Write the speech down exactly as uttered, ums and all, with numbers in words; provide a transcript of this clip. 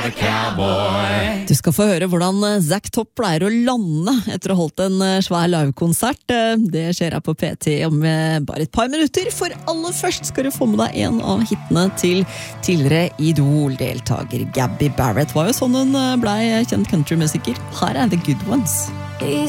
Du skal få høre hvordan Zack Topp pleier å lande etter å ha holdt en svær livekonsert. Det skjer her på P T om bare et par minutter. For aller først skal du få med deg en av hittene til tidligere Idol-deltager Gabby Barrett. Var jo sånn hun ble kjent countrymusiker. Her er The Good Ones.